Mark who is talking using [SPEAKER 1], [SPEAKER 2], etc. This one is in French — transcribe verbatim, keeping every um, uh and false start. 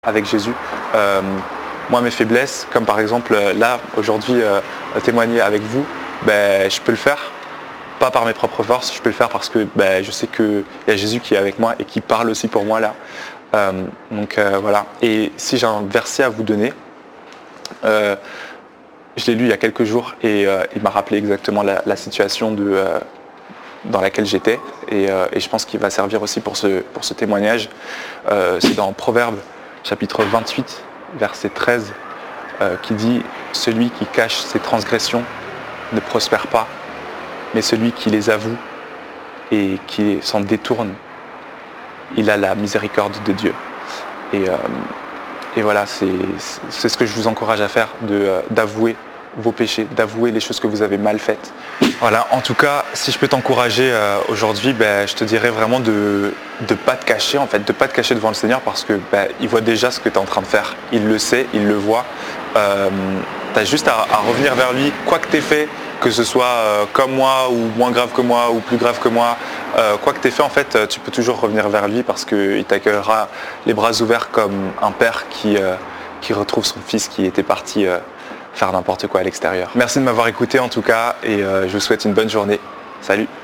[SPEAKER 1] avec Jésus. Euh, moi, mes faiblesses, comme par exemple là, aujourd'hui, euh, témoigner avec vous, ben, je peux le faire, pas par mes propres forces, je peux le faire parce que ben, je sais qu'il y a Jésus qui est avec moi et qui parle aussi pour moi là. Euh, donc euh, voilà. Et si j'ai un verset à vous donner, euh, je l'ai lu il y a quelques jours et euh, il m'a rappelé exactement la, la situation de, euh, dans laquelle j'étais et, euh, et je pense qu'il va servir aussi pour ce, pour ce témoignage. Euh, c'est dans Proverbes chapitre vingt-huit, verset treize, euh, qui dit « Celui qui cache ses transgressions ne prospère pas, mais celui qui les avoue et qui s'en détourne, il a la miséricorde de Dieu. » Et, euh, et voilà, c'est, c'est ce que je vous encourage à faire, de, euh, d'avouer vos péchés, d'avouer les choses que vous avez mal faites. Voilà, en tout cas, si je peux t'encourager euh, aujourd'hui, ben, je te dirais vraiment de ne pas te cacher, en fait, de ne pas te cacher devant le Seigneur parce que ben, il voit déjà ce que tu es en train de faire. Il le sait, il le voit. Euh, tu as juste à, à revenir vers lui, quoi que tu aies fait, que ce soit euh, comme moi ou moins grave que moi ou plus grave que moi, euh, quoi que tu aies fait, en fait, tu peux toujours revenir vers lui parce qu'il t'accueillera les bras ouverts comme un père qui, euh, qui retrouve son fils qui était parti euh, faire n'importe quoi à l'extérieur. Merci de m'avoir écouté en tout cas et euh, je vous souhaite une bonne journée. Salut!